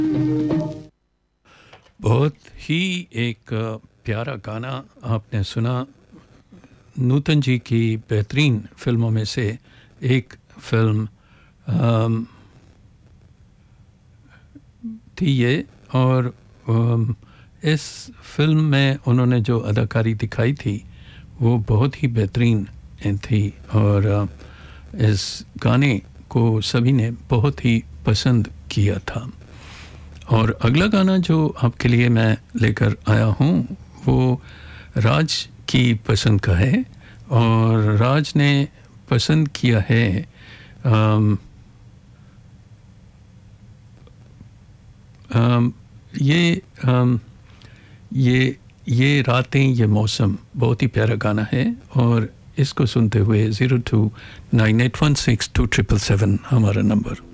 बहुत ही एक प्यारा गाना आपने सुना। नूतन जी की बेहतरीन फिल्मों में से एक फिल्म थी ये, और इस फिल्म में उन्होंने जो अदाकारी दिखाई थी वो बहुत ही बेहतरीन थी, और इस गाने को सभी ने बहुत ही पसंद किया था। और अगला गाना जो आपके लिए मैं लेकर आया हूँ वो राज की पसंद का है, और राज ने पसंद किया है ये रातें ये मौसम, बहुत ही प्यारा गाना है। और इसको सुनते हुए 0298162777 हमारा नंबर।